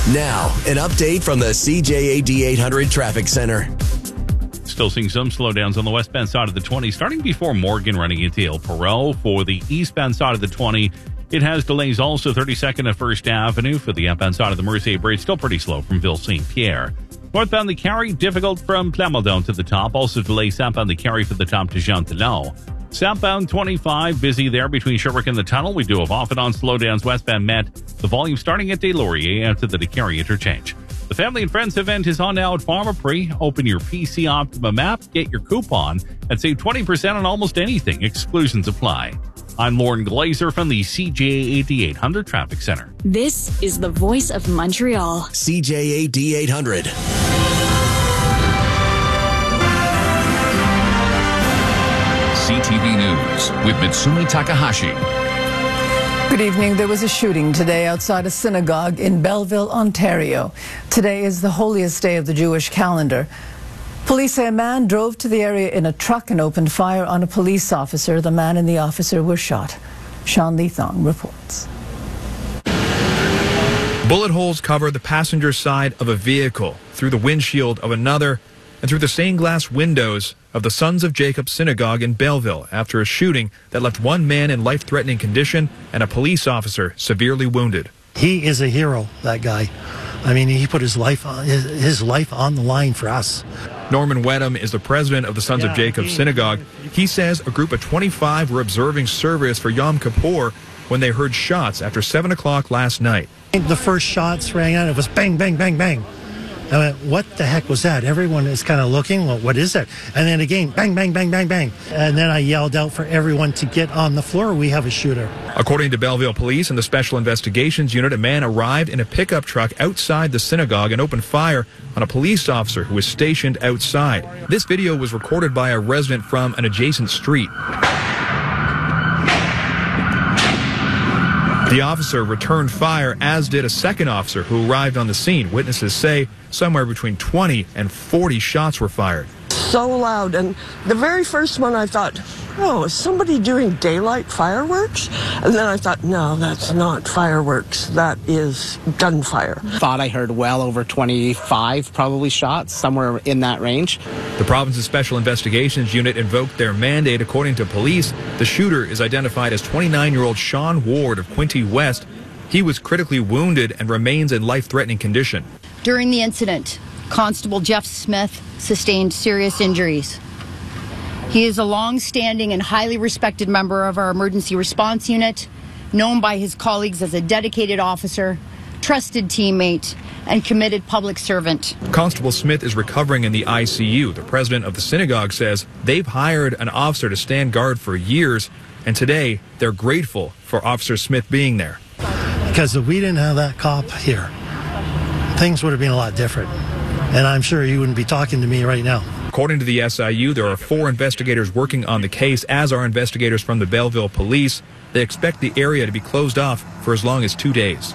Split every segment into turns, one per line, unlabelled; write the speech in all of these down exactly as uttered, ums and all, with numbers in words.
Now, an update from the C J A D eight hundred Traffic Center.
Still seeing some slowdowns on the westbound side of the twenty, starting before Morgan running into El Perel. For the eastbound side of the twenty, it has delays also thirty-second at First Avenue. For the outbound side of the Mercier Bridge, still pretty slow from Ville Saint Pierre. Northbound the Carry, difficult from Plamondon to the top. Also delays southbound the Carry for the top to Jean Talon. Southbound twenty-five, busy there between Sherbrooke and the tunnel. We do have off and on slowdowns westbound Met. The volume starting at Des Lauriers after the DeCarry interchange. The Family and Friends event is on now at Pharmaprix. Open your P C Optima app, get your coupon, and save twenty percent on almost anything. Exclusions apply. I'm Lauren Glazer from the C J A D eight hundred Traffic Center.
This is the voice of Montreal.
C J A D eight hundred.
C T V News with Mitsumi Takahashi.
Good evening. There was a shooting today outside a synagogue in Belleville, Ontario. Today is the holiest day of the Jewish calendar. Police say a man drove to the area in a truck and opened fire on a police officer. The man and the officer were shot. Sean Leathong reports.
Bullet holes cover the passenger side of a vehicle, through the windshield of another, and through the stained glass windows of the Sons of Jacob Synagogue in Belleville after a shooting that left one man in life-threatening condition and a police officer severely wounded.
He is a hero, that guy. I mean, he put his life on, his, his life on the line for us.
Norman Wedham is the president of the Sons
yeah,
of Jacob
he,
Synagogue. He says a group of twenty-five were observing service for Yom Kippur when they heard shots after seven o'clock last night.
The first shots rang out. It was bang, bang, bang, bang. I went, what the heck was that? Everyone is kind of looking, well, what is that? And then again, bang, bang, bang, bang, bang. And then I yelled out for everyone to get on the floor. We have a shooter.
According to Belleville Police and the Special Investigations Unit, a man arrived in a pickup truck outside the synagogue and opened fire on a police officer who was stationed outside. This video was recorded by a resident from an adjacent street. The officer returned fire, as did a second officer who arrived on the scene. Witnesses say somewhere between twenty and forty shots were fired.
So loud, and the very first one I thought, oh, is somebody doing daylight fireworks? And then I thought, no, that's not fireworks, that is gunfire.
Thought I heard well over twenty-five probably shots, somewhere in that range.
The province's Special Investigations Unit invoked their mandate. According to police, the shooter is identified as twenty-nine-year-old Sean Ward of Quinte West. He was critically wounded and remains in life-threatening condition.
During the incident, Constable Jeff Smith sustained serious injuries. He is a long-standing and highly respected member of our emergency response unit, known by his colleagues as a dedicated officer, trusted teammate, and committed public servant.
Constable Smith is recovering in the I C U. The president of the synagogue says they've hired an officer to stand guard for years, and today they're grateful for Officer Smith being there.
Because if we didn't have that cop here, things would have been a lot different. And I'm sure you wouldn't be talking to me right now.
According to the S I U, there are four investigators working on the case, as are investigators from the Belleville Police. They expect the area to be closed off for as long as two days.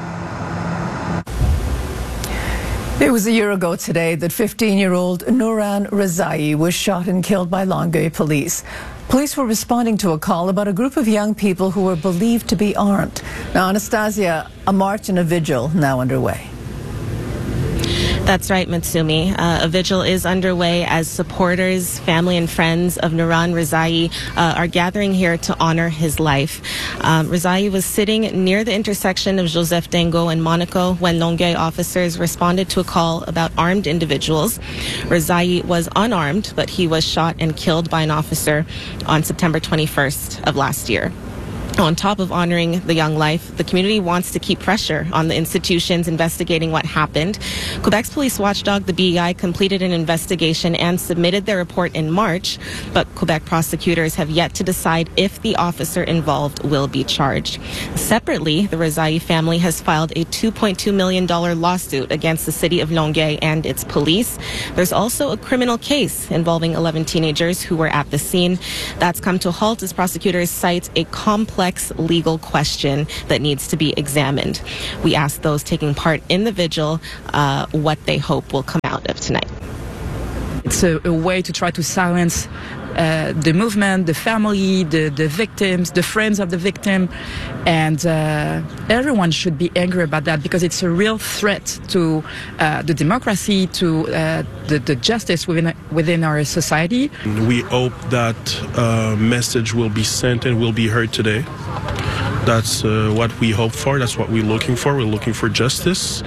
It was a year ago today that fifteen-year-old Nouran Rezai was shot and killed by Longueuil police. Police were responding to a call about a group of young people who were believed to be armed. Now, Anastasia, a march and a vigil now underway.
That's right, Mitsumi. Uh, a vigil is underway as supporters, family, and friends of Nouran Rezai uh, are gathering here to honor his life. Um, Rezai was sitting near the intersection of Joseph Dango and Monaco when Longueuil officers responded to a call about armed individuals. Rezai was unarmed, but he was shot and killed by an officer on September twenty-first of last year. On top of honoring the young life, the community wants to keep pressure on the institutions investigating what happened. Quebec's police watchdog, the B E I, completed an investigation and submitted their report in March, but Quebec prosecutors have yet to decide if the officer involved will be charged. Separately, the Rezai family has filed a two point two million dollars lawsuit against the city of Longueuil and its police. There's also a criminal case involving eleven teenagers who were at the scene. That's come to a halt as prosecutors cite a complex legal question that needs to be examined. We asked those taking part in the vigil uh, what they hope will come out of tonight.
It's a, a way to try to silence uh, the movement, the family, the, the victims, the friends of the victim. And uh, everyone should be angry about that because it's a real threat to uh, the democracy, to uh, the, the justice within, within our society.
We hope that uh, message will be sent and will be heard today. That's uh, what we hope for. That's what we're looking for. We're looking for justice.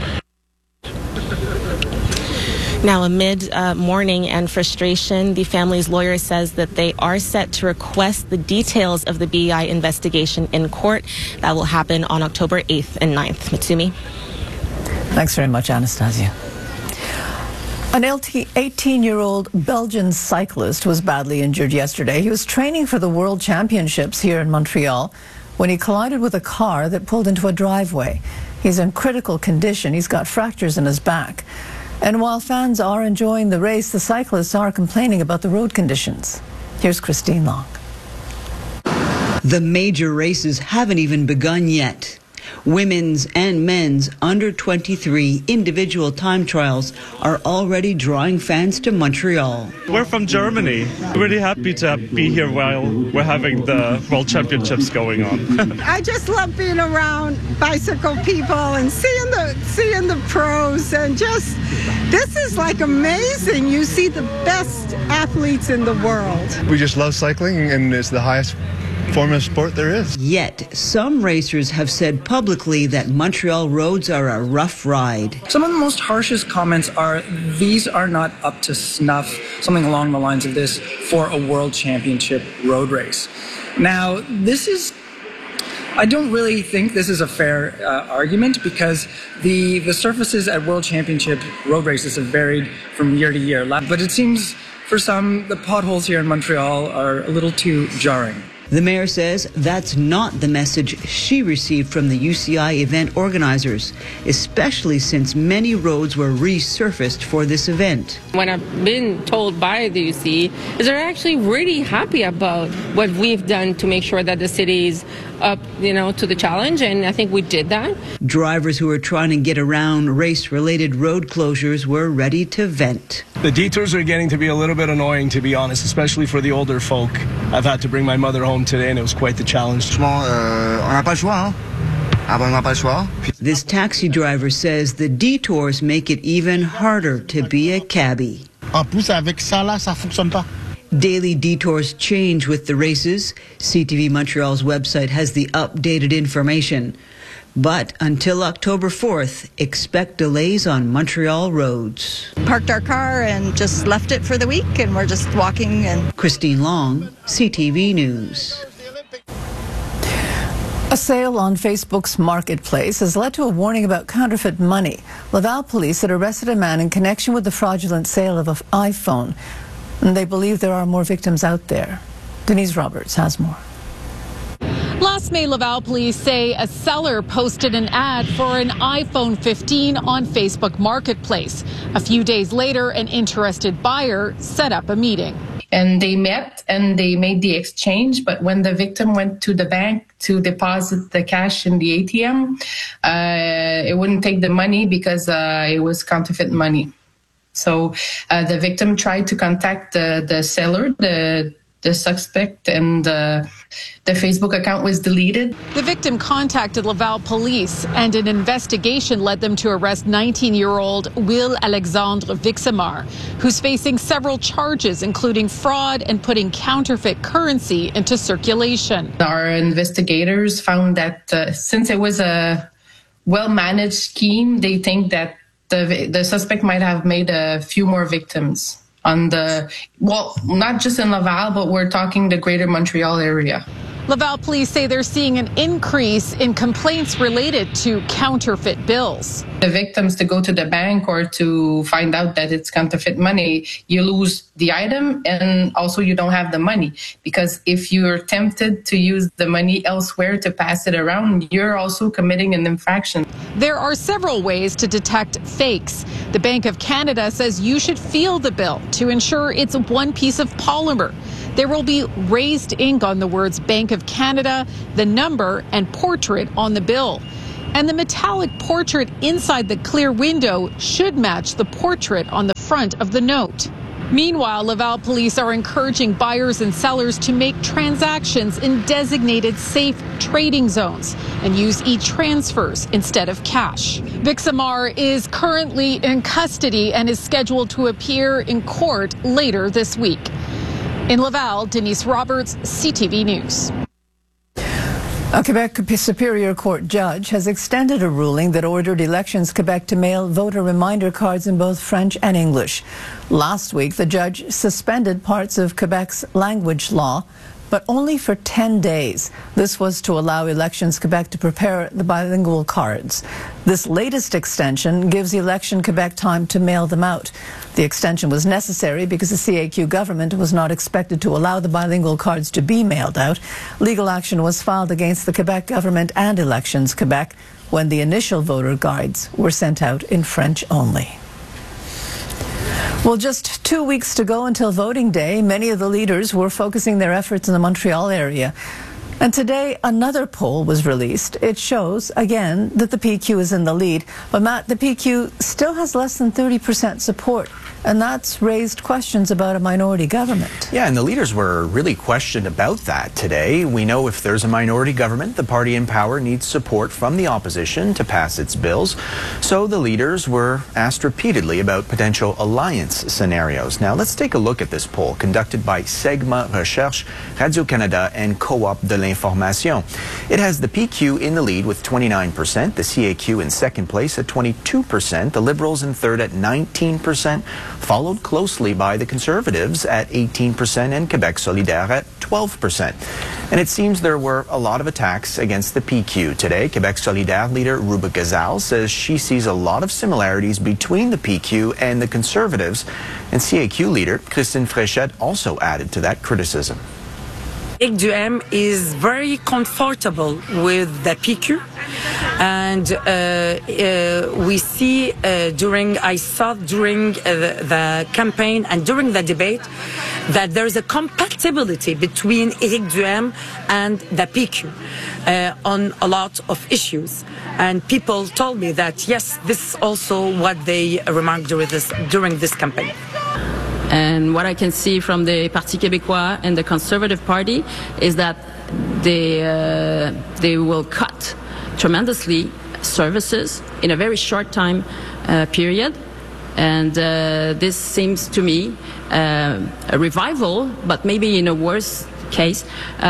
Now, amid uh, mourning and frustration, the family's lawyer says that they are set to request the details of the B I investigation in court. That will happen on October eighth and ninth. Mitsumi.
Thanks very much, Anastasia. An eighteen-year-old Belgian cyclist was badly injured yesterday. He was training for the World Championships here in Montreal when he collided with a car that pulled into a driveway. He's in critical condition. He's got fractures in his back. And while fans are enjoying the race, the cyclists are complaining about the road conditions. Here's Christine Long.
The major races haven't even begun yet. Women's and men's under twenty-three individual time trials are already drawing fans to Montreal.
We're from Germany. Really happy to be here while we're having the World Championships going on.
I just love being around bicycle people and seeing the seeing the pros, and just this is like amazing. You see the best athletes in the world.
We just love cycling, and it's the highest form of sport there is.
Yet, some racers have said publicly that Montreal roads are a rough ride.
Some of the most harshest comments are, these are not up to snuff, something along the lines of this, for a world championship road race. Now, this is, I don't really think this is a fair uh, argument because the, the surfaces at world championship road races have varied from year to year. But it seems for some, the potholes here in Montreal are a little too jarring.
The mayor says that's not the message she received from the U C I event organizers, especially since many roads were resurfaced for this event.
What I've been told by the U C is they're actually really happy about what we've done to make sure that the city is up, you know, to the challenge, and I think we did that.
Drivers who were trying to get around race-related road closures were ready to vent.
The detours are getting to be a little bit annoying, to be honest, especially for the older folk. I've had to bring my mother home today, and it was quite the challenge.
This taxi driver says the detours make it even harder to be a cabbie. Daily detours change with the races. C T V Montreal's website has the updated information. But until October fourth, expect delays on Montreal roads.
Parked our car and just left it for the week, and we're just walking. And
Christine Long, C T V News.
A sale on Facebook's marketplace has led to a warning about counterfeit money. Laval police had arrested a man in connection with the fraudulent sale of an iPhone. And they believe there are more victims out there. Denise Roberts has more.
Last May, Laval police say a seller posted an ad for an iPhone fifteen on Facebook Marketplace. A few days later, an interested buyer set up a meeting.
And they met and they made the exchange. But when the victim went to the bank to deposit the cash in the A T M, uh, it wouldn't take the money because uh, it was counterfeit money. So uh, the victim tried to contact the, the seller, the the suspect, and uh, the Facebook account was deleted.
The victim contacted Laval police, and an investigation led them to arrest nineteen-year-old Will Alexandre Vixamar, who's facing several charges, including fraud and putting counterfeit currency into circulation.
Our investigators found that uh, since it was a well-managed scheme, they think that the the suspect might have made a few more victims. On the, well, not just in Laval, but we're talking the greater Montreal area.
Laval police say they're seeing an increase in complaints related to counterfeit bills.
The victims to go to the bank or to find out that it's counterfeit money, you lose the item and also you don't have the money. Because if you're tempted to use the money elsewhere to pass it around, you're also committing an infraction.
There are several ways to detect fakes. The Bank of Canada says you should feel the bill to ensure it's one piece of polymer. There will be raised ink on the words Bank of Canada, the number, and portrait on the bill. And the metallic portrait inside the clear window should match the portrait on the front of the note. Meanwhile, Laval police are encouraging buyers and sellers to make transactions in designated safe trading zones and use e-transfers instead of cash. Vic Samar is currently in custody and is scheduled to appear in court later this week. In Laval, Denise Roberts, C T V News.
A Quebec Superior Court judge has extended a ruling that ordered Elections Quebec to mail voter reminder cards in both French and English. Last week, the judge suspended parts of Quebec's language law, but only for ten days. This was to allow Elections Quebec to prepare the bilingual cards. This latest extension gives Election Quebec time to mail them out. The extension was necessary because the C A Q government was not expected to allow the bilingual cards to be mailed out. Legal action was filed against the Quebec government and Elections Quebec when the initial voter guides were sent out in French only. Well, just two weeks to go until voting day, many of the leaders were focusing their efforts in the Montreal area. And today, another poll was released. It shows, again, that the P Q is in the lead. But, Matt, the P Q still has less than thirty percent support. And that's raised questions about a minority government.
Yeah, and the leaders were really questioned about that today. We know if there's a minority government, the party in power needs support from the opposition to pass its bills. So the leaders were asked repeatedly about potential alliance scenarios. Now, let's take a look at this poll conducted by Segma Recherche, Radio-Canada, and Co-op de l'Information. It has the P Q in the lead with twenty-nine percent, the C A Q in second place at twenty-two percent, the Liberals in third at nineteen percent, followed closely by the Conservatives at eighteen percent and Quebec Solidaire at twelve percent. And it seems there were a lot of attacks against the P Q today. Quebec Solidaire leader Ruba Gazal says she sees a lot of similarities between the P Q and the Conservatives. And C A Q leader Christine Fréchette also added to that criticism.
Éric Duhaime is very comfortable with the P Q, and uh, uh, we see uh, during, I saw during uh, the, the campaign and during the debate that there is a compatibility between Éric Duhaime and the P Q uh, on a lot of issues. And people told me that, yes, this is also what they remarked during this, during this campaign.
And what I can see from the Parti Québécois and the Conservative Party is that they, uh, they will cut tremendously services in a very short time uh, period. And uh, this seems to me uh, a revival, but maybe in a worse case,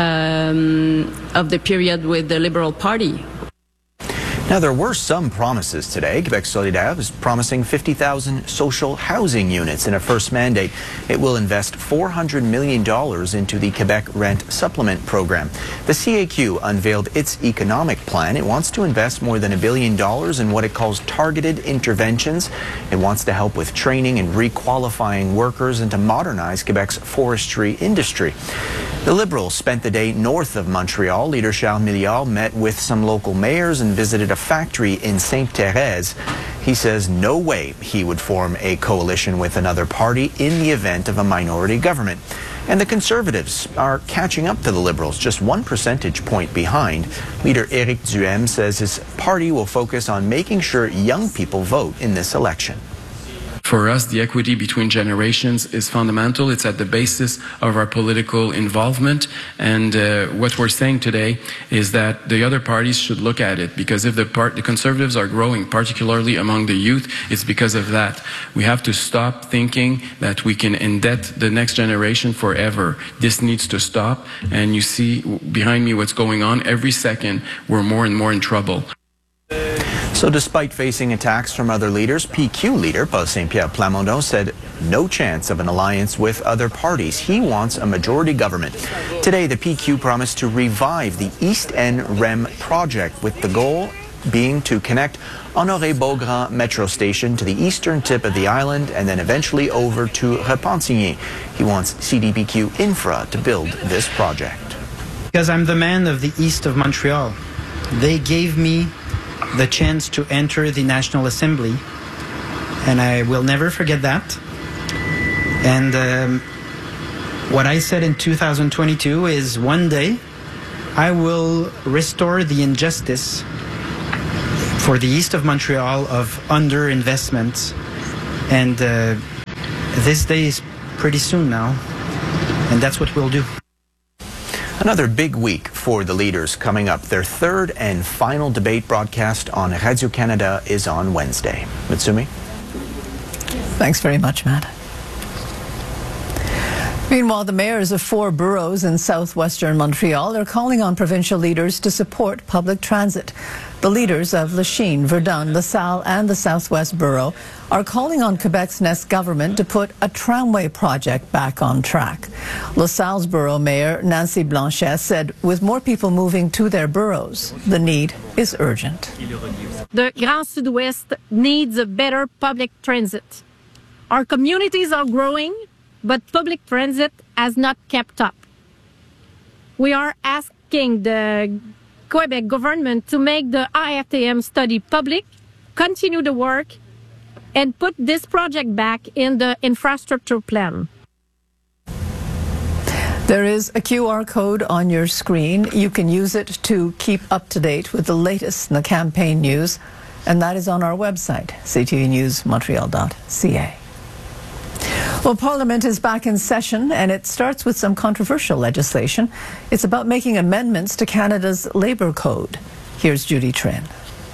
um, of the period with the Liberal Party.
Now, there were some promises today. Quebec Solidaire is promising fifty thousand social housing units in a first mandate. It will invest four hundred million dollars into the Quebec Rent Supplement Program. The C A Q unveiled its economic plan. It wants to invest more than a billion dollars in what it calls targeted interventions. It wants to help with training and requalifying workers and to modernize Quebec's forestry industry. The Liberals spent the day north of Montreal. Leader Charles Milliard met with some local mayors and visited a factory in Sainte-Thérèse. He says no way he would form a coalition with another party in the event of a minority government. And the Conservatives are catching up to the Liberals, just one percentage point behind. Leader Éric Duhaime says his party will focus on making sure young people vote in this election.
For us, the equity between generations is fundamental. It's at the basis of our political involvement. And uh, what we're saying today is that the other parties should look at it, because if the, part, the Conservatives are growing, particularly among the youth, it's because of that. We have to stop thinking that we can indebt the next generation forever. This needs to stop. And you see behind me what's going on. Every second, we're more and more in trouble.
So despite facing attacks from other leaders, P Q leader Paul Saint-Pierre Plamondon said no chance of an alliance with other parties. He wants a majority government. Today, the P Q promised to revive the East End R E M project, with the goal being to connect Honoré-Beaugrand metro station to the eastern tip of the island and then eventually over to Repentigny. He wants C D P Q Infra to build this project.
Because I'm the man of the east of Montreal. They gave me the chance to enter the National Assembly, and I will never forget that. And um, what I said in two thousand twenty-two is one day I will restore the injustice for the east of Montreal of underinvestment, and uh, this day is pretty soon now, and that's what we'll do.
Another big week for the leaders coming up. Their third and final debate broadcast on Radio-Canada is on Wednesday. Mitsumi?
Thanks very much, Matt. Meanwhile, the mayors of four boroughs in southwestern Montreal are calling on provincial leaders to support public transit. The leaders of Lachine, Verdun, LaSalle and the Southwest Borough are calling on Quebec's next government to put a tramway project back on track. LaSalle's borough mayor, Nancy Blanchet, said with more people moving to their boroughs, the need is urgent.
The Grand Sud-Ouest needs a better public transit. Our communities are growing, but public transit has not kept up. We are asking the Quebec government to make the I F T M study public, continue the work, and put this project back in the infrastructure plan.
There is a Q R code on your screen. You can use it to keep up to date with the latest in the campaign news, and that is on our website, c t v news montreal dot c a. Well, Parliament is back in session, and it starts with some controversial legislation. It's about making amendments to Canada's Labour Code. Here's Judy Trinh.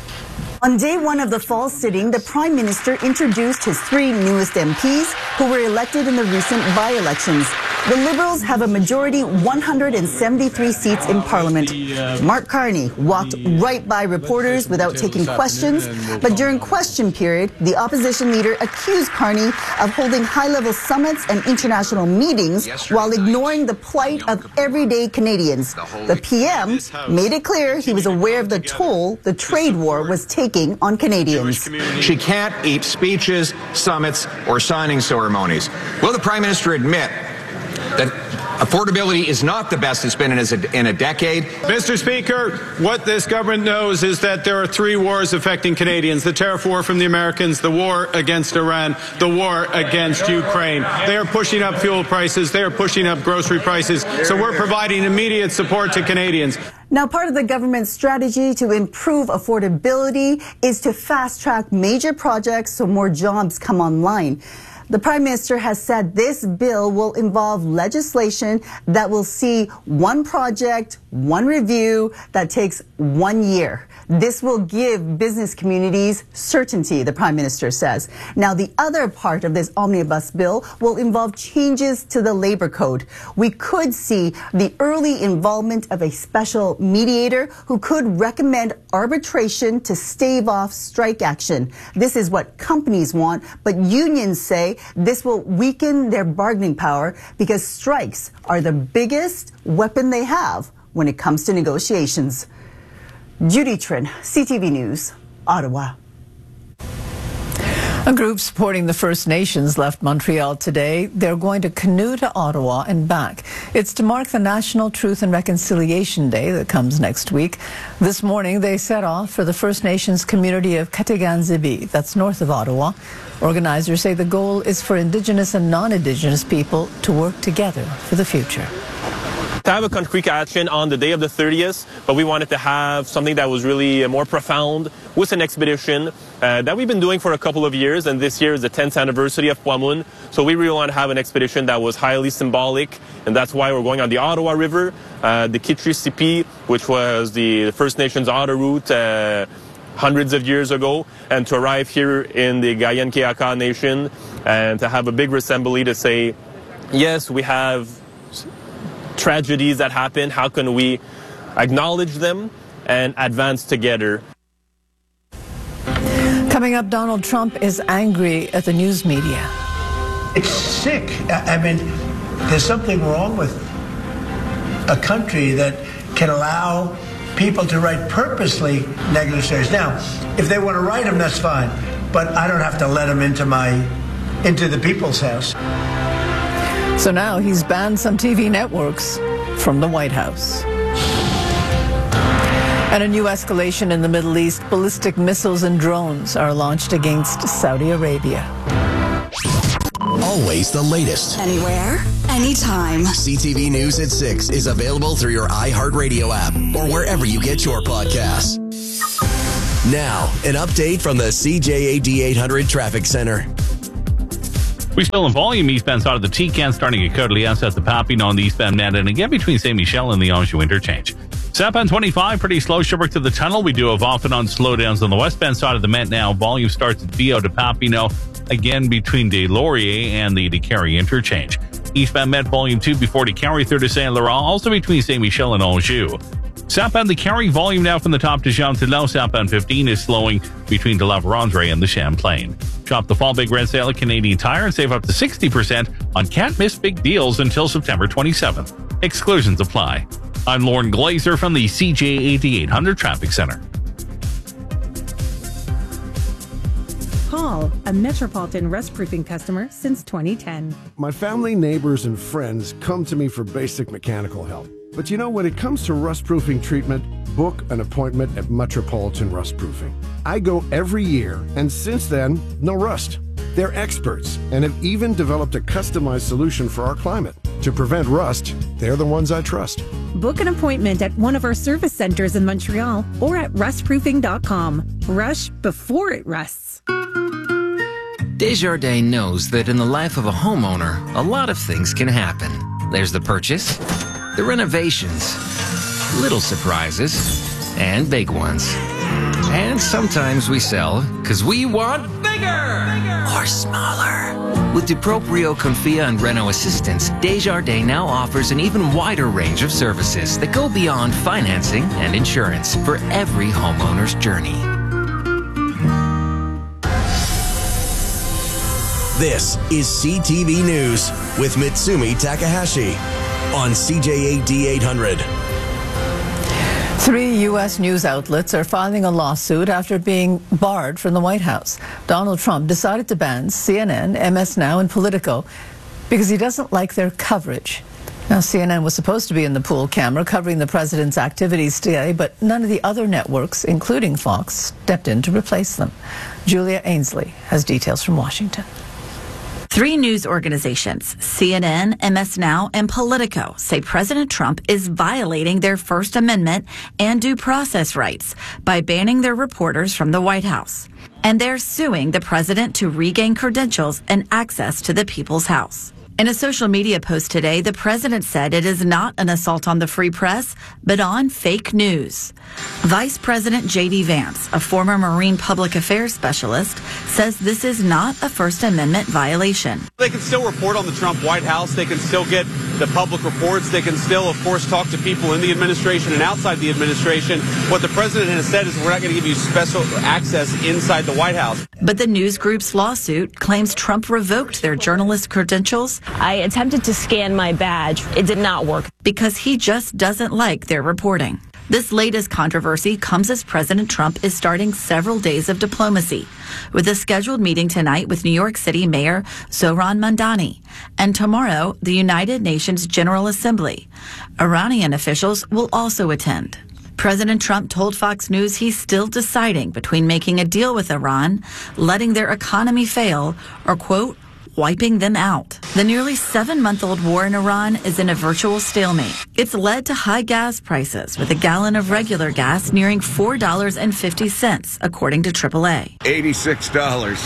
On day one of the fall sitting, the Prime Minister introduced his three newest M Ps who were elected in the recent by-elections. The Liberals have a majority one hundred seventy-three seats in Parliament. Mark Carney walked right by reporters without taking questions, but during question period, the opposition leader accused Carney of holding high-level summits and international meetings while ignoring the plight of everyday Canadians. The P M made it clear he was aware of the toll the trade war was taking on Canadians.
She can't eat speeches, summits, or signing ceremonies. Will the Prime Minister admit that affordability is not the best it's been in a, in a decade?
Mister Speaker, what this government knows is that there are three wars affecting Canadians: the tariff war from the Americans, the war against Iran, the war against Ukraine. They are pushing up fuel prices. They are pushing up grocery prices. So we're providing immediate support to Canadians.
Now, part of the government's strategy to improve affordability is to fast-track major projects so more jobs come online. The Prime Minister has said this bill will involve legislation that will see one project, one review that takes one year. This will give business communities certainty, the Prime Minister says. Now, the other part of this omnibus bill will involve changes to the Labour Code. We could see the early involvement of a special mediator who could recommend arbitration to stave off strike action. This is what companies want, but unions say this will weaken their bargaining power because strikes are the biggest weapon they have when it comes to negotiations. Judy Trinh, C T V News, Ottawa.
A group supporting the First Nations left Montreal today. They're going to canoe to Ottawa and back. It's to mark the National Truth and Reconciliation Day that comes next week. This morning, they set off for the First Nations community of Katigan-Zibi, that's north of Ottawa. Organizers say the goal is for Indigenous and non-Indigenous people to work together for the future.
To have a concrete action on the day of the thirtieth, but we wanted to have something that was really more profound with an expedition uh, that we've been doing for a couple of years, and this year is the tenth anniversary of Pwamun, so we really want to have an expedition that was highly symbolic, and that's why we're going on the Ottawa River, uh, the Kitri-Sipi, which was the First Nations auto route uh, hundreds of years ago, and to arrive here in the Gayan-Keaka Nation and to have a big assembly to say, yes, we have tragedies that happen, how can we acknowledge them and advance together?
Coming up, Donald Trump is angry at the news media.
It's sick. I mean, there's something wrong with a country that can allow people to write purposely negative stories. Now, if they want to write them, that's fine, but I don't have to let them into my, into the people's house.
So now he's banned some T V networks from the White House. And a new escalation in the Middle East. Ballistic missiles and drones are launched against Saudi Arabia.
Always the latest.
Anywhere, anytime.
C T V News at six is available through your iHeartRadio app or wherever you get your podcasts. Now, an update from the C J A D eight hundred Traffic Center.
We still in volume eastbound side of the T-Can starting at Côte-Liesse at the Papineau on the eastbound Met, and again between Saint-Michel and the Anjou interchange. Southbound twenty-five, pretty slow. Sherbrooke to the tunnel. We do have often on slowdowns on the westbound side of the Met now. Volume starts at Viau to Papineau, again between Des Lauriers and the DeCarry interchange. Eastbound Met volume two before DeCarry through to Saint Laurent, also between Saint-Michel and Anjou. Southbound DeCarry volume now from the top to Jean-Thelot. Southbound fifteen is slowing between De La Vérendrye and the Champlain. Shop the fall big red sale at Canadian Tire and save up to sixty percent on can't miss big deals until September twenty-seventh. Exclusions apply. I'm Lauren Glazer from the C J eighty-eight hundred Traffic Center.
Paul, a Metropolitan rust-proofing customer since twenty ten.
My family, neighbors, and friends come to me for basic mechanical help. But you know, when it comes to rust-proofing treatment, book an appointment at Metropolitan Rust-Proofing. I go every year, and since then, no rust. They're experts and have even developed a customized solution for our climate. To prevent rust, they're the ones I trust.
Book an appointment at one of our service centers in Montreal or at rust proofing dot com. Rush before it rusts.
Desjardins knows that in the life of a homeowner, a lot of things can happen. There's the purchase, the renovations, little surprises, and big ones. And sometimes we sell because we want bigger, bigger or smaller. With DuProprio, Confia, and Reno Assistance, Desjardins now offers an even wider range of services that go beyond financing and insurance for every homeowner's journey.
This is C T V News with Mitsumi Takahashi on C J A D eight hundred.
Three U S news outlets are filing a lawsuit after being barred from the White House. Donald Trump decided to ban C N N, M S Now, and Politico because he doesn't like their coverage. Now, C N N was supposed to be in the pool camera covering the president's activities today, but none of the other networks, including Fox, stepped in to replace them. Julia Ainsley has details from Washington.
Three news organizations, C N N, M S Now, and Politico, say President Trump is violating their First Amendment and due process rights by banning their reporters from the White House. And they're suing the president to regain credentials and access to the People's House. In a social media post today, the president said it is not an assault on the free press, but on fake news. Vice President J D Vance, a former Marine public affairs specialist, says this is not a First Amendment violation.
They can still report on the Trump White House. They can still get the public reports. They can still, of course, talk to people in the administration and outside the administration. What the president has said is we're not going to give you special access inside the White House.
But the news group's lawsuit claims Trump revoked their journalist credentials.
I attempted to scan my badge. It did not work.
Because he just doesn't like their reporting. This latest controversy comes as President Trump is starting several days of diplomacy, with a scheduled meeting tonight with New York City Mayor Zohran Mamdani, and tomorrow the United Nations General Assembly. Iranian officials will also attend. President Trump told Fox News he's still deciding between making a deal with Iran, letting their economy fail, or, quote, wiping them out. The nearly seven-month-old war in Iran is in a virtual stalemate. It's led to high gas prices, with a gallon of regular gas nearing four dollars and fifty cents, according to triple A.
eighty-six dollars.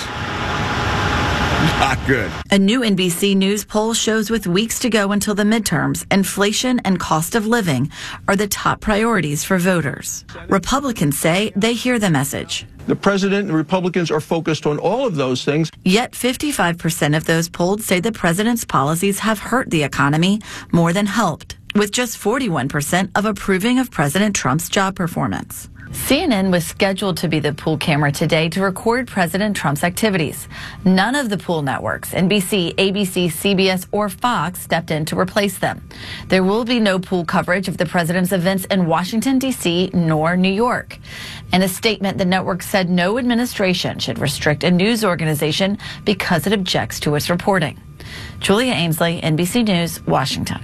Not good.
A new N B C News poll shows with weeks to go until the midterms, inflation and cost of living are the top priorities for voters. Republicans say they hear the message.
The president and Republicans are focused on all of those things.
Yet fifty-five percent of those polled say the president's policies have hurt the economy more than helped, with just forty-one percent of approving of President Trump's job performance. C N N was scheduled to be the pool camera today to record President Trump's activities. None of the pool networks, N B C, A B C, C B S, or Fox, stepped in to replace them. There will be no pool coverage of the president's events in Washington, D C, nor New York. In a statement, the network said no administration should restrict a news organization because it objects to its reporting. Julia Ainsley, N B C News, Washington.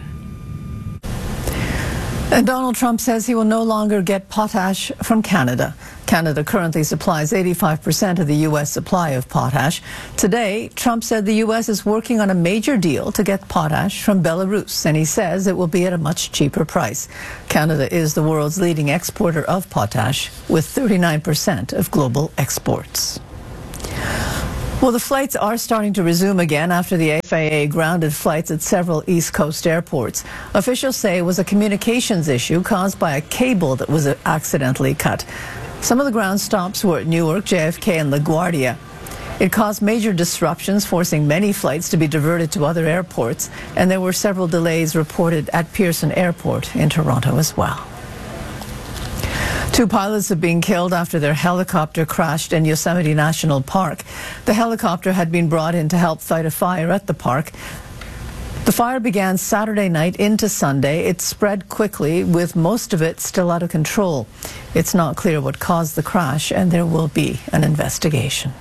And Donald Trump says he will no longer get potash from Canada. Canada currently supplies eighty-five percent of the U S supply of potash. Today, Trump said the U S is working on a major deal to get potash from Belarus, and he says it will be at a much cheaper price. Canada is the world's leading exporter of potash, with thirty-nine percent of global exports. Well, the flights are starting to resume again after the F A A grounded flights at several East Coast airports. Officials say it was a communications issue caused by a cable that was accidentally cut. Some of the ground stops were at Newark, J F K, and LaGuardia. It caused major disruptions, forcing many flights to be diverted to other airports, and there were several delays reported at Pearson Airport in Toronto as well. Two pilots have been killed after their helicopter crashed in Yosemite National Park. The helicopter had been brought in to help fight a fire at the park. The fire began Saturday night into Sunday. It spread quickly, with most of it still out of control. It's not clear what caused the crash, and there will be an investigation.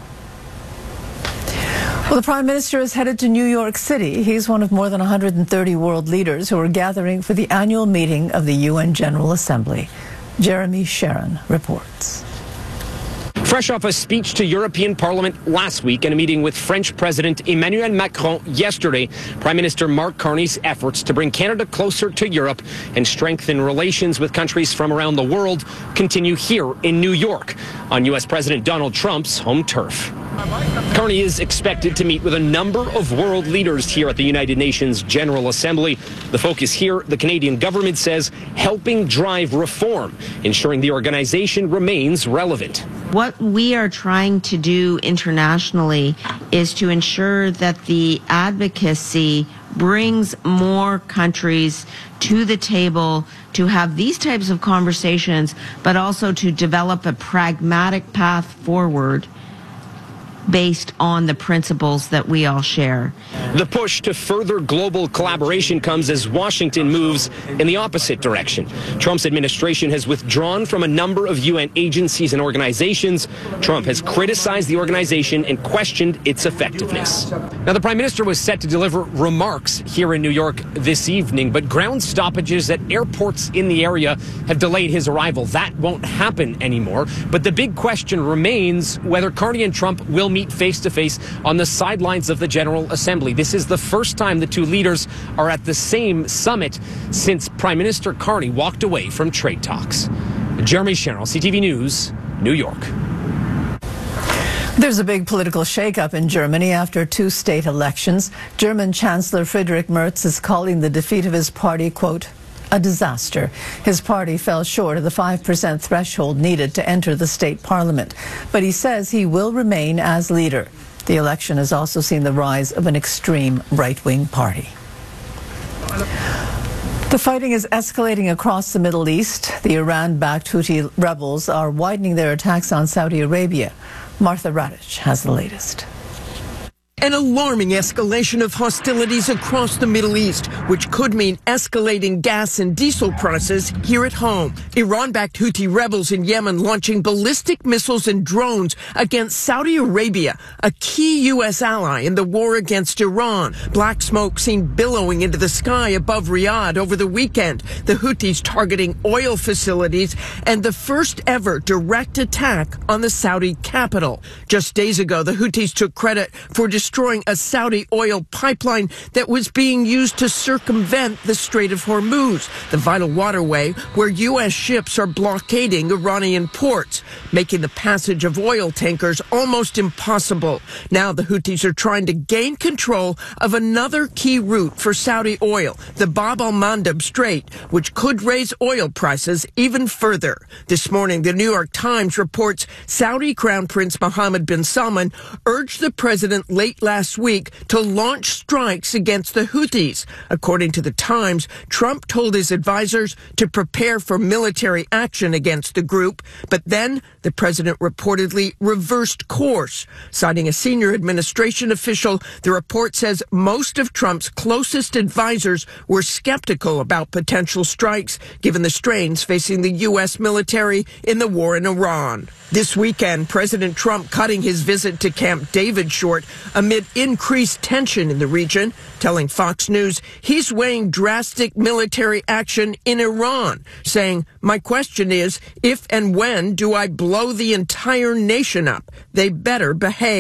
Well, the Prime Minister is headed to New York City. He's one of more than one hundred thirty world leaders who are gathering for the annual meeting of the U N General Assembly. Jeremy Sharon reports.
Fresh off a speech to European Parliament last week and a meeting with French President Emmanuel Macron yesterday, Prime Minister Mark Carney's efforts to bring Canada closer to Europe and strengthen relations with countries from around the world continue here in New York, on U S President Donald Trump's home turf. Carney is expected to meet with a number of world leaders here at the United Nations General Assembly. The focus here, the Canadian government says, helping drive reform, ensuring the organization remains relevant.
What we are trying to do internationally is to ensure that the advocacy brings more countries to the table to have these types of conversations, but also to develop a pragmatic path forward based on the principles that we all share.
The push to further global collaboration comes as Washington moves in the opposite direction. Trump's administration has withdrawn from a number of U N agencies and organizations. Trump has criticized the organization and questioned its effectiveness. Now, the Prime Minister was set to deliver remarks here in New York this evening, but ground stoppages at airports in the area have delayed his arrival. That won't happen anymore. But the big question remains whether Carney and Trump will meet face-to-face on the sidelines of the General Assembly. This is the first time the two leaders are at the same summit since Prime Minister Carney walked away from trade talks. Jeremy Sherrill, C T V News, New York.
There's a big political shakeup in Germany after two state elections. German Chancellor Friedrich Merz is calling the defeat of his party, quote, a disaster. His party fell short of the five percent threshold needed to enter the state parliament, but he says he will remain as leader. The election has also seen the rise of an extreme right-wing party. The fighting is escalating across the Middle East. The Iran-backed Houthi rebels are widening their attacks on Saudi Arabia. Martha Radich has the latest.
An alarming escalation of hostilities across the Middle East, which could mean escalating gas and diesel prices here at home. Iran-backed Houthi rebels in Yemen launching ballistic missiles and drones against Saudi Arabia, a key U S ally in the war against Iran. Black smoke seen billowing into the sky above Riyadh over the weekend. The Houthis targeting oil facilities and the first ever direct attack on the Saudi capital. Just days ago, the Houthis took credit for destroying destroying a Saudi oil pipeline that was being used to circumvent the Strait of Hormuz, the vital waterway where U S ships are blockading Iranian ports, making the passage of oil tankers almost impossible. Now the Houthis are trying to gain control of another key route for Saudi oil, the Bab al-Mandab Strait, which could raise oil prices even further. This morning, the New York Times reports Saudi Crown Prince Mohammed bin Salman urged the president late last week to launch strikes against the Houthis. According to the Times, Trump told his advisors to prepare for military action against the group, but then the president reportedly reversed course. Citing a senior administration official, the report says most of Trump's closest advisors were skeptical about potential strikes, given the strains facing the U S military in the war in Iran. This weekend, President Trump cutting his visit to Camp David short amid increased tension in the region, telling Fox News he's weighing drastic military action in Iran, saying, "My question is, if and when do I blow the entire nation up? They better behave."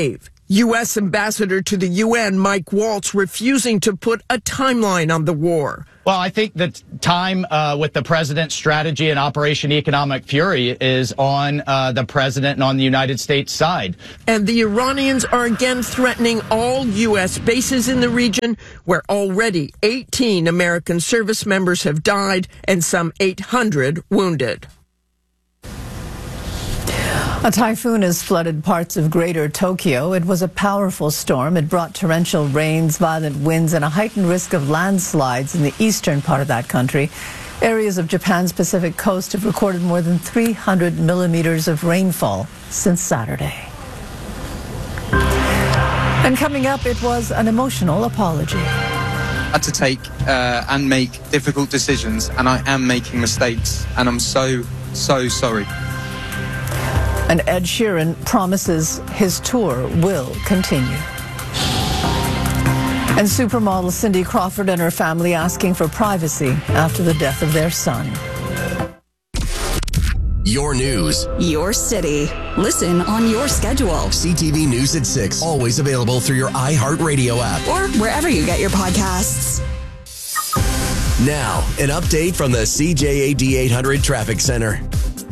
U S Ambassador to the U N, Mike Waltz, refusing to put a timeline on the war.
Well, I think that time uh, with the president's strategy and Operation Economic Fury is on uh, the president and on the United States side.
And the Iranians are again threatening all U S bases in the region, where already eighteen American service members have died and some eight hundred wounded.
A typhoon has flooded parts of Greater Tokyo. It was a powerful storm. It brought torrential rains, violent winds, and a heightened risk of landslides in the eastern part of that country. Areas of Japan's Pacific coast have recorded more than three hundred millimeters of rainfall since Saturday. And coming up, it was an emotional apology.
I had to take uh, and make difficult decisions, and I am making mistakes, and I'm so, so sorry.
And Ed Sheeran promises his tour will continue. And supermodel Cindy Crawford and her family asking for privacy after the death of their son.
Your news.
Your city. Listen on your schedule.
C T V News at six. Always available through your iHeartRadio app.
Or wherever you get your podcasts.
Now, an update from the C J A D eight hundred Traffic Center.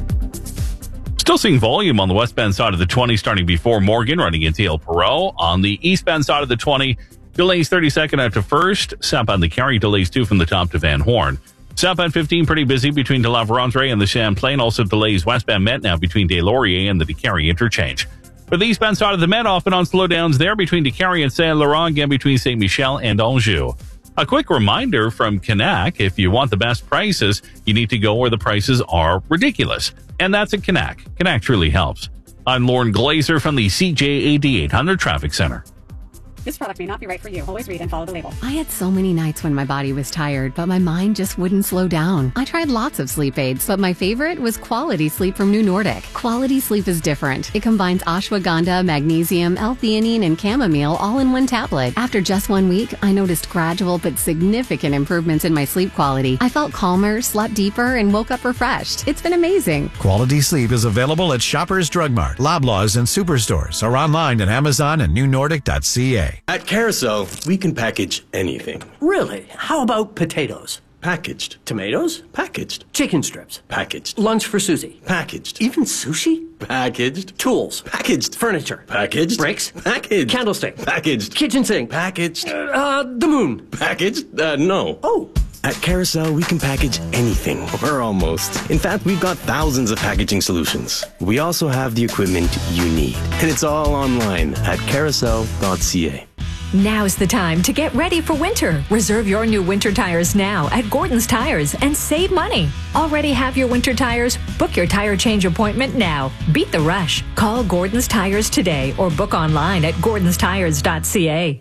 Still seeing volume on the westbound side of the twenty starting before Morgan, running into El Perot. On the eastbound side of the twenty, delays thirty-second out to First. Southbound the Cary delays two from the top to Van Horn. Southbound fifteen pretty busy between De La Vérendrye and the Champlain. Also delays westbound Met now between Des Lauriers and the DeCary interchange. For the eastbound side of the Met, often on slowdowns there between DeCary and Saint-Laurent, again between Saint Michel and Anjou. A quick reminder from Canac, if you want the best prices, you need to go where the prices are ridiculous. And that's at Canac. Canac truly helps. I'm Lauren Glazer from the C J A D eight hundred Traffic Center.
This product may not be right for you. Always read and follow the label.
I had so many nights when my body was tired, but my mind just wouldn't slow down. I tried lots of sleep aids, but my favorite was Quality Sleep from New Nordic. Quality Sleep is different. It combines ashwagandha, magnesium, L-theanine, and chamomile all in one tablet. After just one week, I noticed gradual but significant improvements in my sleep quality. I felt calmer, slept deeper, and woke up refreshed. It's been amazing.
Quality Sleep is available at Shoppers Drug Mart, Loblaws, and Superstores, or online at Amazon and new nordic dot c a.
At Carousel, we can package anything.
Really? How about potatoes?
Packaged.
Tomatoes?
Packaged.
Chicken strips?
Packaged.
Lunch for Susie?
Packaged.
Even sushi?
Packaged.
Tools?
Packaged.
Furniture?
Packaged.
Bricks?
Packaged.
Candlestick?
Packaged.
Kitchen sink?
Packaged.
Uh, uh, the moon?
Packaged? Uh, no.
Oh.
At Carousel, we can package anything, or almost. In fact, we've got thousands of packaging solutions. We also have the equipment you need. And it's all online at carousel dot c a.
Now's the time to get ready for winter. Reserve your new winter tires now at Gordon's Tires and save money. Already have your winter tires? Book your tire change appointment now. Beat the rush. Call Gordon's Tires today or book online at gordons tires dot c a.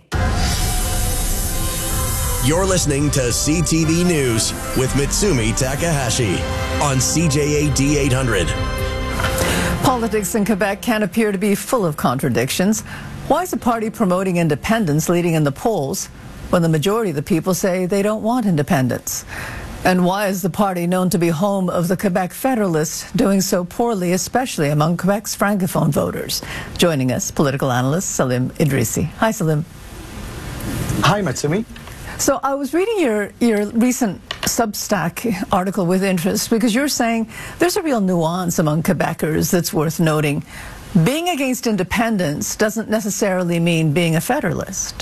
You're listening to C T V News with Mitsumi Takahashi on C J A D eight hundred.
Politics in Quebec can appear to be full of contradictions. Why is a party promoting independence leading in the polls when the majority of the people say they don't want independence? And why is the party known to be home of the Quebec Federalists doing so poorly, especially among Quebec's Francophone voters? Joining us, political analyst Salim Idrissi. Hi, Salim.
Hi, Matsumi.
So I was reading your, your recent Substack article with interest because you're saying there's a real nuance among Quebecers that's worth noting. Being against independence doesn't necessarily mean being a federalist.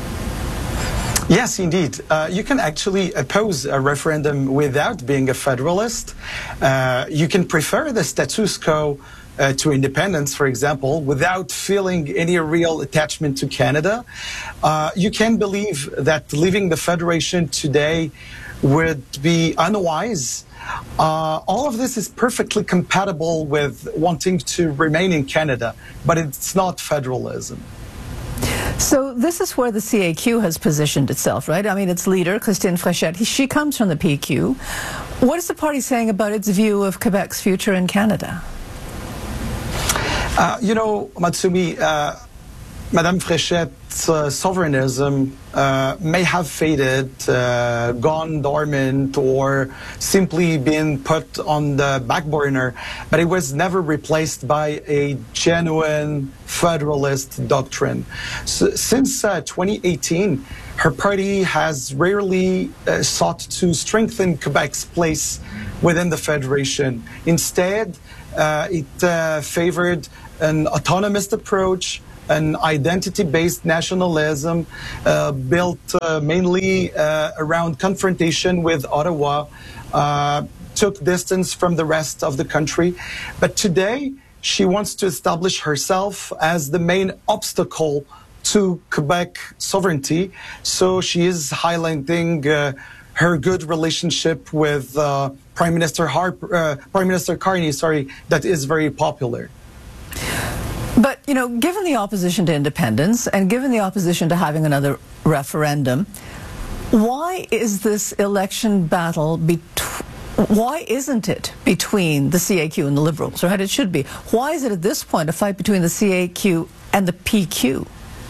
Yes, indeed. Uh, you can actually oppose a referendum without being a federalist. Uh, you can prefer the status quo uh, to independence, for example, without feeling any real attachment to Canada. Uh, you can believe that leaving the Federation today would be unwise. Uh, all of this is perfectly compatible with wanting to remain in Canada, but it's not federalism.
So this is where the C A Q has positioned itself, right? I mean, its leader, Christine Fréchette, he, she comes from the P Q. What is the party saying about its view of Quebec's future in Canada?
Uh, you know, Matsumi, uh, Madame Fréchette's uh, sovereignism uh, may have faded, uh, gone dormant, or simply been put on the back burner, but it was never replaced by a genuine federalist doctrine. So, since uh, twenty eighteen, her party has rarely uh, sought to strengthen Quebec's place within the Federation. Instead, uh, it uh, favored an autonomous approach, an identity-based nationalism uh, built uh, mainly uh, around confrontation with Ottawa, uh, took distance from the rest of the country. But today, she wants to establish herself as the main obstacle to Quebec sovereignty. So she is highlighting uh, her good relationship with uh, Prime Minister Harper, uh, Prime Minister Carney, sorry, that is very popular.
But, you know, given the opposition to independence and given the opposition to having another referendum, why is this election battle, bet- why isn't it between the C A Q and the Liberals, or it should be? Why is it at this point a fight between the C A Q and the P Q?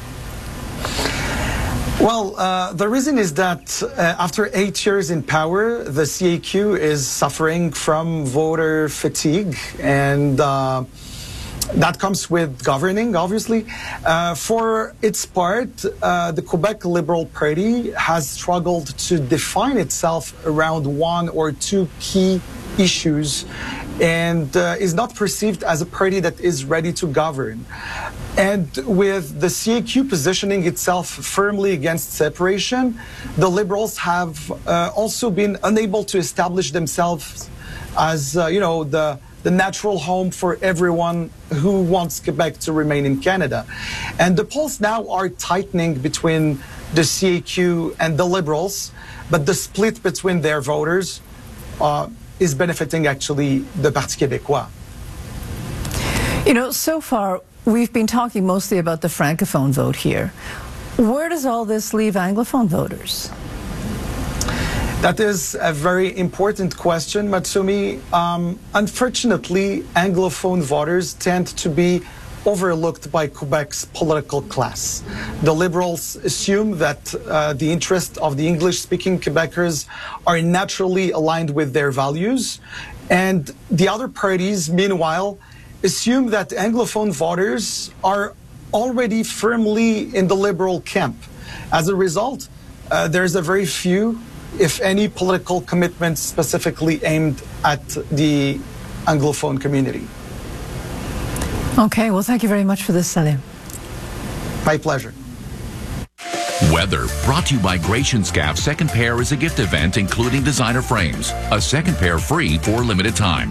Well, uh, the reason is that uh, after eight years in power, the C A Q is suffering from voter fatigue, and uh, that comes with governing, obviously. Uh, for its part, uh, the Quebec Liberal Party has struggled to define itself around one or two key issues and uh, is not perceived as a party that is ready to govern. And with the C A Q positioning itself firmly against separation, the Liberals have uh, also been unable to establish themselves as, uh, you know, the the natural home for everyone who wants Quebec to remain in Canada. And the polls now are tightening between the C A Q and the Liberals, but the split between their voters uh, is benefiting actually the Parti Québécois.
You know, so far we've been talking mostly about the Francophone vote here. Where does all this leave Anglophone voters?
That is a very important question, Matsumi. Um, unfortunately, Anglophone voters tend to be overlooked by Quebec's political class. The Liberals assume that uh, the interests of the English-speaking Quebecers are naturally aligned with their values, and the other parties, meanwhile, assume that Anglophone voters are already firmly in the Liberal camp. As a result, uh, there's a very few, if any, political commitments specifically aimed at the Anglophone community.
Okay, well, thank you very much for this, Salim.
My pleasure.
Weather brought to you by Gratianscaf. Second pair is a gift event including designer frames. A second pair free for a limited time.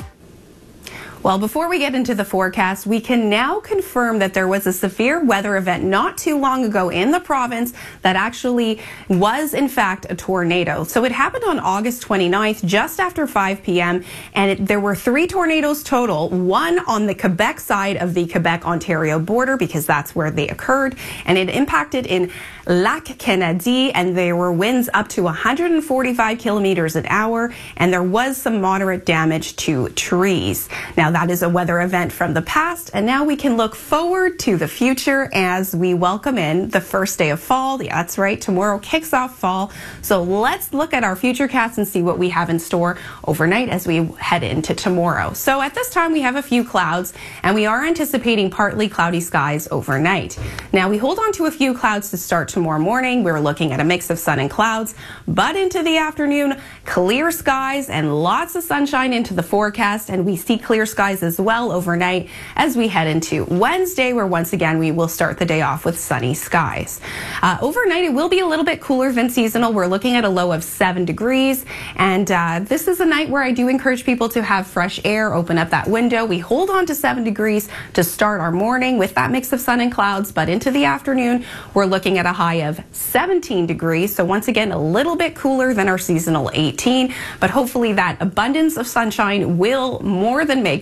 Well, before we get into the forecast, we can now confirm that there was a severe weather event not too long ago in the province that actually was, in fact, a tornado. So it happened on August twenty-ninth, just after five p m, and it, there were three tornadoes total, one on the Quebec side of the Quebec-Ontario border, because that's where they occurred, and it impacted in Lac Kennedy, and there were winds up to one hundred forty-five kilometers an hour, and there was some moderate damage to trees. Now, that is a weather event from the past, and now we can look forward to the future as we welcome in the first day of fall. That's right, tomorrow kicks off fall. So let's look at our futurecast and see what we have in store overnight as we head into tomorrow. So at this time, we have a few clouds, and we are anticipating partly cloudy skies overnight. Now, we hold on to a few clouds to start tomorrow morning. We're looking at a mix of sun and clouds, but into the afternoon, clear skies and lots of sunshine into the forecast, and we see clear skies as well overnight as we head into Wednesday, where once again we will start the day off with sunny skies. Uh, overnight it will be a little bit cooler than seasonal. We're looking at a low of seven degrees, and uh, this is a night where I do encourage people to have fresh air, open up that window. We hold on to seven degrees to start our morning with that mix of sun and clouds, but into the afternoon we're looking at a high of seventeen degrees, so once again a little bit cooler than our seasonal eighteen, but hopefully that abundance of sunshine will more than make up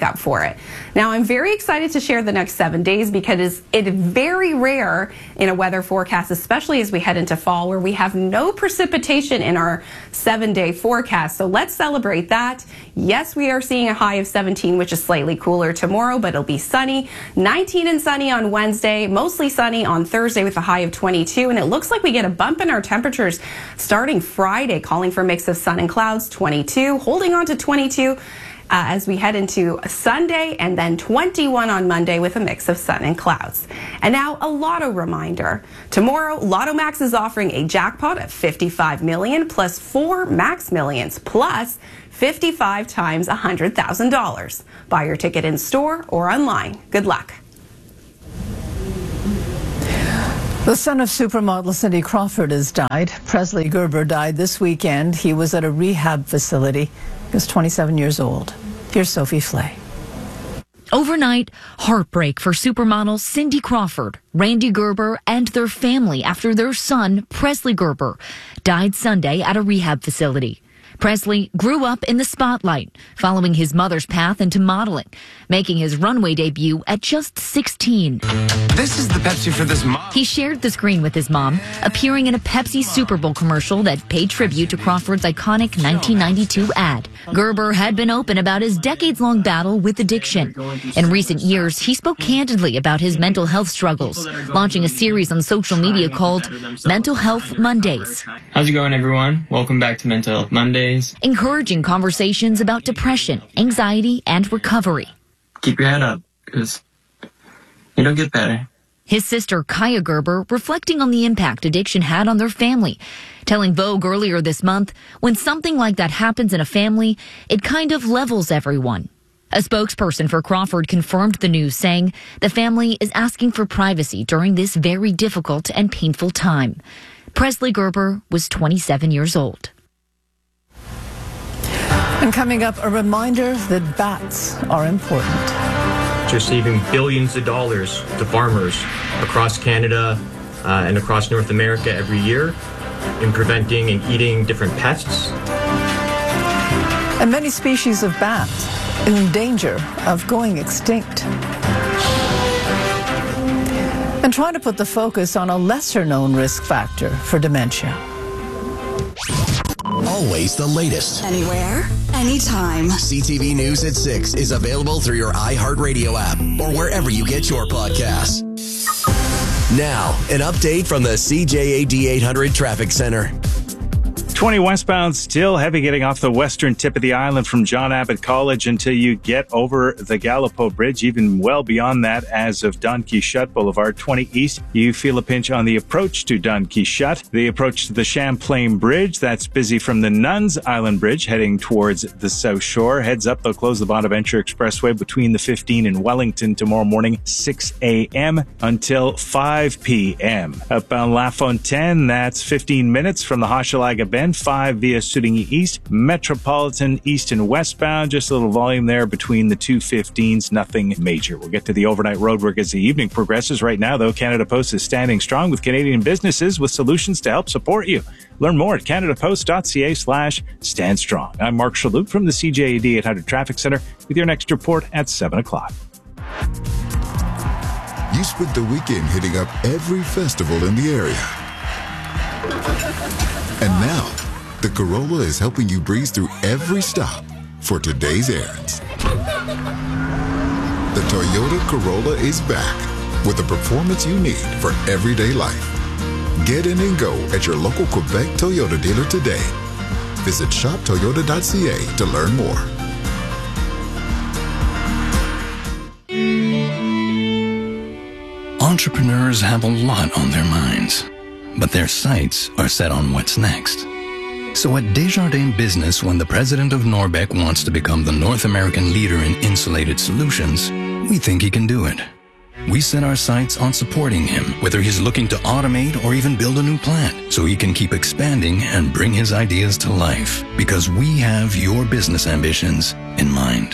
up for it. Now, I'm very excited to share the next seven days because it is very rare in a weather forecast, especially as we head into fall, where we have no precipitation in our seven-day forecast. So let's celebrate that. Yes, we are seeing a high of seventeen, which is slightly cooler tomorrow, but it'll be sunny. nineteen and sunny on Wednesday, mostly sunny on Thursday with a high of twenty-two. And it looks like we get a bump in our temperatures starting Friday, calling for a mix of sun and clouds, twenty-two, holding on to twenty-two. Uh, as we head into Sunday, and then twenty-one on Monday with a mix of sun and clouds. And now a lotto reminder. Tomorrow, Lotto Max is offering a jackpot of fifty-five million dollars plus four Max Millions plus fifty-five times one hundred thousand dollars. Buy your ticket in store or online. Good luck.
The son of supermodel Cindy Crawford has died. Presley Gerber died this weekend. He was at a rehab facility. He was twenty-seven years old. Here's Sophie Flay.
Overnight, heartbreak for supermodel Cindy Crawford, Randy Gerber, and their family after their son, Presley Gerber, died Sunday at a rehab facility. Presley grew up in the spotlight, following his mother's path into modeling, making his runway debut at just sixteen.
This is the Pepsi for this mom.
He shared the screen with his mom, appearing in a Pepsi Super Bowl commercial that paid tribute to Crawford's iconic nineteen ninety-two ad. Gerber had been open about his decades-long battle with addiction. In recent years, he spoke candidly about his mental health struggles, launching a series on social media called Mental Health Mondays.
How's it going, everyone? Welcome back to Mental Health Mondays.
Encouraging conversations about depression, anxiety, and recovery.
Keep your head up, because it'll get better.
His sister, Kaya Gerber, reflecting on the impact addiction had on their family, telling Vogue earlier this month, when something like that happens in a family, it kind of levels everyone. A spokesperson for Crawford confirmed the news, saying the family is asking for privacy during this very difficult and painful time. Presley Gerber was twenty-seven years old.
And coming up, a reminder that bats are important.
Just saving billions of dollars to farmers across Canada uh, and across North America every year in preventing and eating different pests.
And many species of bat in danger of going extinct. And trying to put the focus on a lesser-known risk factor for dementia.
Always the latest.
Anywhere, anytime.
C T V News at six is available through your iHeartRadio app or wherever you get your podcasts. Now, an update from the C J A D eight hundred Traffic Center.
twenty westbound, still heavy getting off the western tip of the island from John Abbott College until you get over the Gallipo Bridge, even well beyond that as of Don Quixote Boulevard. twenty east, you feel a pinch on the approach to Don Quixote. The approach to the Champlain Bridge, that's busy from the Nuns Island Bridge heading towards the South Shore. Heads up, they'll close the Bonaventure Expressway between the fifteen and Wellington tomorrow morning, six a.m. until five p.m. Upbound La Fontaine, that's fifteen minutes from the Hochelaga Bend, five via Sudingy East, Metropolitan East and westbound, just a little volume there between the two fifteens, nothing major. We'll get to the overnight roadwork as the evening progresses. Right now, though, Canada Post is standing strong with Canadian businesses with solutions to help support you. Learn more at canadapost.ca slash stand strong. I'm Mark Shalhoub from the C J A D eight hundred Traffic Center with your next report at seven o'clock.
You spent the weekend hitting up every festival in the area. And now, the Corolla is helping you breeze through every stop for today's errands. The Toyota Corolla is back with the performance you need for everyday life. Get in and go at your local Quebec Toyota dealer today. Visit shop toyota dot c a to learn more.
Entrepreneurs have a lot on their minds, but their sights are set on what's next. So at Desjardins Business, when the president of Norbec wants to become the North American leader in insulated solutions, we think he can do it. We set our sights on supporting him, whether he's looking to automate or even build a new plant, so he can keep expanding and bring his ideas to life, because we have your business ambitions in mind.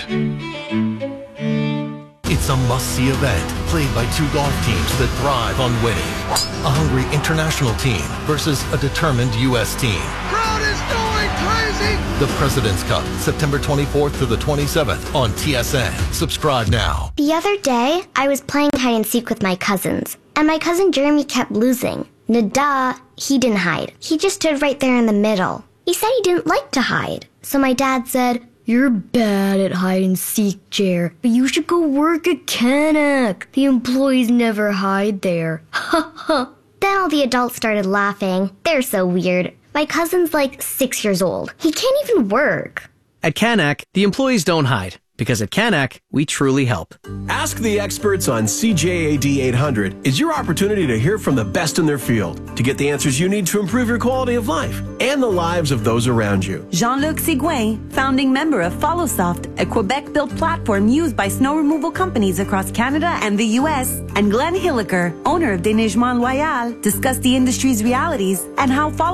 It's a must-see event played by two golf teams that thrive on winning. A hungry international team versus a determined U S team.
Crowd is going
crazy? The President's Cup, September twenty-fourth to the twenty-seventh on T S N. Subscribe now.
The other day, I was playing hide and seek with my cousins, and my cousin Jeremy kept losing. Nada, he didn't hide. He just stood right there in the middle. He said he didn't like to hide. So my dad said, "You're bad at hide and seek, Jer, but you should go work at Canuck. The employees never hide there." Ha ha. Then all the adults started laughing. They're so weird. My cousin's like six years old. He can't even work.
At Canuck, the employees don't hide, because at Canuck, we truly help.
Ask the experts on C J A D eight hundred is your opportunity to hear from the best in their field, to get the answers you need to improve your quality of life and the lives of those around you.
Jean-Luc Sigouin, founding member of FollowSoft, a Quebec-built platform used by snow removal companies across Canada and the U S, and Glenn Hilliker, owner of Déneigement Loyal, discuss the industry's realities and how Follow